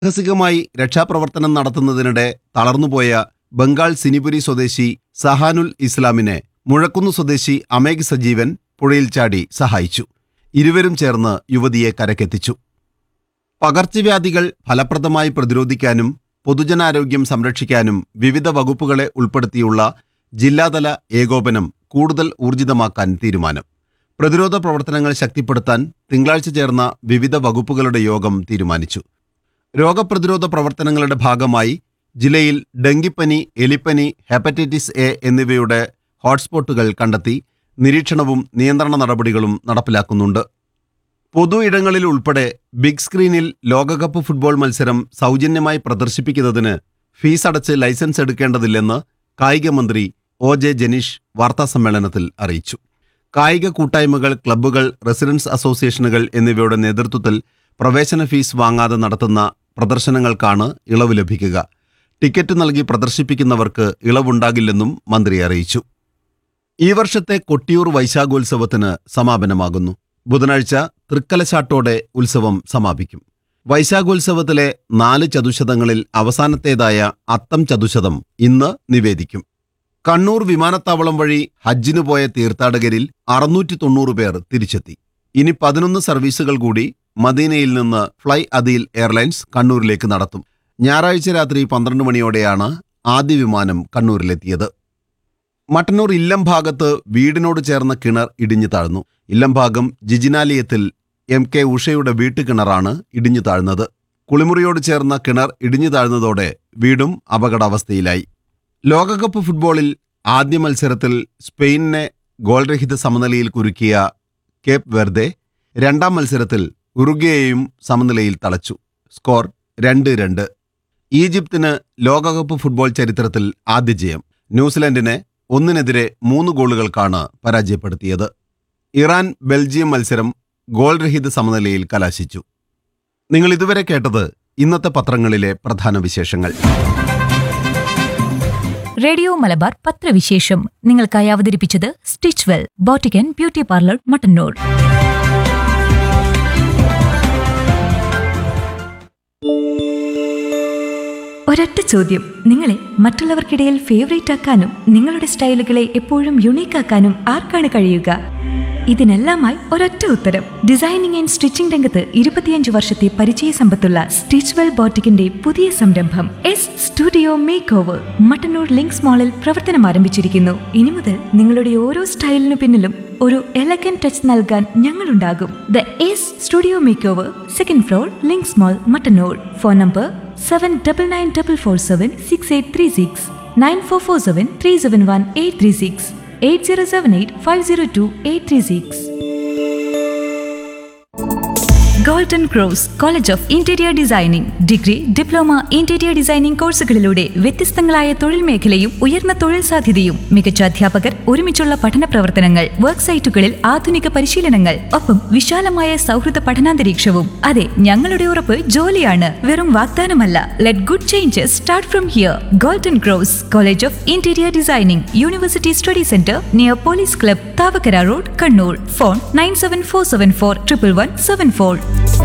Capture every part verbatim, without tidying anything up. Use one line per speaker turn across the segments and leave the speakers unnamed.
സാഹസികമായി രക്ഷാപ്രവർത്തനം നടത്തുന്നതിനിടെ തളർന്നുപോയ ബംഗാൾ സിനിപുരി സ്വദേശി സഹാനുൽ ഇസ്ലാമിനെ മുഴക്കുന്ന് സ്വദേശി അമേഘ് സജീവൻ പുഴയിൽ ചാടി സഹായിച്ചു. ഇരുവരും ചേർന്ന് യുവതിയെ കരക്കെത്തിച്ചു. പകർച്ചവ്യാധികൾ ഫലപ്രദമായി പ്രതിരോധിക്കാനും പൊതുജനാരോഗ്യം സംരക്ഷിക്കാനും വിവിധ വകുപ്പുകളെ ഉൾപ്പെടുത്തിയുള്ള ജില്ലാതല ഏകോപനം കൂടുതൽ ഊർജിതമാക്കാൻ തീരുമാനം. പ്രതിരോധ പ്രവർത്തനങ്ങൾ ശക്തിപ്പെടുത്താൻ തിങ്കളാഴ്ച ചേർന്ന വിവിധ വകുപ്പുകളുടെ യോഗം തീരുമാനിച്ചു. രോഗപ്രതിരോധ പ്രവർത്തനങ്ങളുടെ ഭാഗമായി ജില്ലയിൽ ഡെങ്കിപ്പനി, എലിപ്പനി, ഹെപ്പറ്റൈറ്റിസ് എ എന്നിവയുടെ ഹോട്ട്സ്പോട്ടുകൾ കണ്ടെത്തി നിരീക്ഷണവും നിയന്ത്രണ നടപടികളും നടപ്പിലാക്കുന്നുണ്ട്. പൊതു ഇടങ്ങളിൽ ഉൾപ്പെടെ ബിഗ് സ്ക്രീനിൽ ലോകകപ്പ് ഫുട്ബോൾ മത്സരം സൗജന്യമായി പ്രദർശിപ്പിക്കുന്നതിന് ഫീസ് അടച്ച് ലൈസൻസ് എടുക്കേണ്ടതില്ലെന്ന് കായിക മന്ത്രി ഒ ജെ ജനീഷ് വാർത്താസമ്മേളനത്തിൽ അറിയിച്ചു. കായിക കൂട്ടായ്മകൾ, ക്ലബ്ബുകൾ, റെസിഡൻസ് അസോസിയേഷനുകൾ എന്നിവയുടെ നേതൃത്വത്തിൽ പ്രവേശന ഫീസ് വാങ്ങാതെ നടത്തുന്ന പ്രദർശനങ്ങൾക്കാണ് ഇളവ് ലഭിക്കുക. ടിക്കറ്റ് നൽകി പ്രദർശിപ്പിക്കുന്നവർക്ക് ഇളവുണ്ടാകില്ലെന്നും മന്ത്രി അറിയിച്ചു. ഈ വർഷത്തെ കൊട്ടിയൂർ വൈശാഖോത്സവത്തിന് സമാപനമാകുന്നു. ബുധനാഴ്ച തൃക്കലശാട്ടോടെ ഉത്സവം സമാപിക്കും. വൈശാഖോത്സവത്തിലെ നാല് ചതുശതങ്ങളിൽ അവസാനത്തേതായ അത്തം ചതുശതം ഇന്ന് നിവേദിക്കും. കണ്ണൂർ വിമാനത്താവളം വഴി ഹജ്ജിനു പോയ തീർത്ഥാടകരിൽ അറുന്നൂറ്റി തൊണ്ണൂറ് പേർ തിരിച്ചെത്തി. ഇനി പതിനൊന്ന് സർവീസുകൾ കൂടി മദീനയിൽ നിന്ന് ഫ്ലൈ അദീൽ എയർലൈൻസ് കണ്ണൂരിലേക്ക് നടത്തും. ഞായറാഴ്ച രാത്രി പന്ത്രണ്ട് മണിയോടെയാണ് ആദ്യ വിമാനം കണ്ണൂരിലെത്തിയത്. മട്ടന്നൂർ ഇല്ലം ഭാഗത്ത് വീടിനോട് ചേർന്ന കിണർ ഇടിഞ്ഞു താഴ്ന്നു. ഇല്ലം ഭാഗം ജിജിനാലയത്തിൽ എം കെ ഉഷയുടെ വീട്ടുകിണറാണ് ഇടിഞ്ഞു താഴ്ന്നത്. കുളിമുറിയോട് ചേർന്ന കിണർ ഇടിഞ്ഞു താഴ്ന്നതോടെ വീടും അപകടാവസ്ഥയിലായി. ലോകകപ്പ് ഫുട്ബോളിൽ ആദ്യ മത്സരത്തിൽ സ്പെയിനിനെ ഗോൾരഹിത സമനിലയിൽ കുരുക്കിയ കേപ്പ് വെർദെ രണ്ടാം മത്സരത്തിൽ ഉറുഗ്വേയെയും സമനിലയിൽ തളച്ചു. സ്കോർ രണ്ട് രണ്ട്. ഈജിപ്തിന് ലോകകപ്പ് ഫുട്ബോൾ ചരിത്രത്തിൽ ആദ്യ ജയം. ന്യൂസിലൻഡിനെ ഒന്നിനെതിരെ മൂന്ന് ഗോളുകൾക്കാണ് പരാജയപ്പെടുത്തിയത്. ഇറാൻ ബെൽജിയം മത്സരം ഗോൾരഹിത സമനിലയിൽ കലാശിച്ചു. നിങ്ങൾ ഇതുവരെ കേട്ടത് ഇന്നത്തെ പത്രങ്ങളിലെ പ്രധാന വിശേഷങ്ങൾ.
റേഡിയോ മലബാർ പത്രവിശേഷം നിങ്ങൾക്കായി അവതരിപ്പിച്ചത് stitch well boutique and beauty parlour, Mattannur. ഒരൊറ്റ ചോദ്യം: നിങ്ങളെ മറ്റുള്ളവർക്കിടയിൽ ഫേവറേറ്റ് ആക്കാനും നിങ്ങളുടെ സ്റ്റൈലുകളെ എപ്പോഴും യുണീക്ക് ആക്കാനും ആർക്കാണ് കഴിയുക? ഇതിനെല്ലാമായി ഒരൊറ്റ ഉത്തരം. ഡിസൈനിങ് ആൻഡ് സ്റ്റിച്ചിംഗ് രംഗത്ത് ഇരുപത്തിയഞ്ച് വർഷത്തെ പരിചയ സമ്പത്തുള്ള സ്റ്റിച്ച് വെൽ ബോട്ടിക്കിന്റെ പുതിയ സംരംഭം S studio make over Mattannur links മാളിൽ പ്രവർത്തനം ആരംഭിച്ചിരിക്കുന്നു. ഇനി മുതൽ നിങ്ങളുടെ ഓരോ സ്റ്റൈലിനു പിന്നിലും ഒരു എലഗൻ ടച്ച് നൽകാൻ ഞങ്ങളുണ്ടാകും. The S studio make over, second floor, links mall, Mattannur. Phone number seven double nine double four seven six eight three six, nine four four seven three seven one eight three six, eight zero seven eight five zero to eight three six. Golden cross college of interior designing degree, diploma, interior designing കോഴ്സുകളിലൂടെ വ്യത്യസ്തങ്ങളായ തൊഴിൽ മേഖലയും ഉയർന്ന തൊഴിൽ സാധ്യതയും, മികച്ച അധ്യാപകർ, ഒരുമിച്ചുള്ള പഠന പ്രവർത്തനങ്ങൾ, വർക്ക് സൈറ്റുകളിൽ ആധുനിക പരിശീലനങ്ങൾ, ഒപ്പം വിശാലമായ സൗഹൃദ പഠനാന്തരീക്ഷവും. അതെ, ഞങ്ങളുടെ ഉറപ്പ് ജോലിയാണ്, വെറും വാഗ്ദാനമല്ല. Let good changes start from here. Golden cross college of interior designing, university study centre near police club, Thavakkara road, Kannur. Phone nine seven four seven four triple one seven four.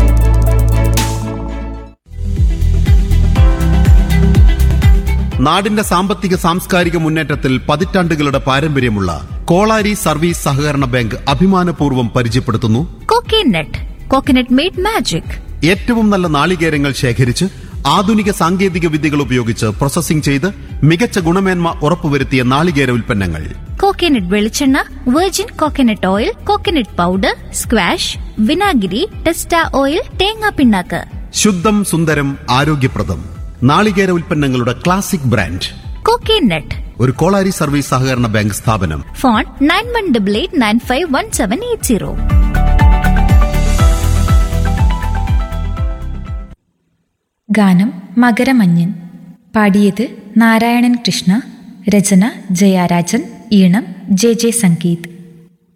നാടിന്റെ സാമ്പത്തിക സാംസ്കാരിക മുന്നേറ്റത്തിൽ പതിറ്റാണ്ടുകളുടെ പാരമ്പര്യമുള്ള കോളാരി സർവീസ് സഹകരണ ബാങ്ക് അഭിമാനപൂർവ്വം പരിചയപ്പെടുത്തുന്നു
coconut. Coconut made magic.
ഏറ്റവും നല്ല നാളികേരങ്ങൾ ശേഖരിച്ച് ആധുനിക സാങ്കേതിക വിദ്യകൾ ഉപയോഗിച്ച് പ്രോസസ്സിംഗ് ചെയ്ത് മികച്ച ഗുണമേന്മ ഉറപ്പുവരുത്തിയ നാളികേര ഉൽപ്പന്നങ്ങൾ.
കോക്കനട്ട് വെളിച്ചെണ്ണ, virgin coconut oil, coconut powder, squash, വിനാഗിരി, ടെസ്റ്റ ഓയിൽ, തേങ്ങാ പിണ്ണാക്ക്.
ശുദ്ധം, സുന്ദരം, ആരോഗ്യപ്രദം നാളികേര ഉൽപ്പന്നങ്ങളുടെ ക്ലാസിക് ബ്രാൻഡ്
കോക്കനട്ട്.
ഒരു കോളാരി സർവീസ് സഹകരണ ബാങ്ക് സ്ഥാപനം.
Phone nine one double eight nine five one seven eight zero.
ഗാനം മകരമഞ്ഞൻ. പാടിയത് നാരായണൻ കൃഷ്ണ. രചന ജയാരാജൻ. ഈണം ജെ ജെ സംഗീത്.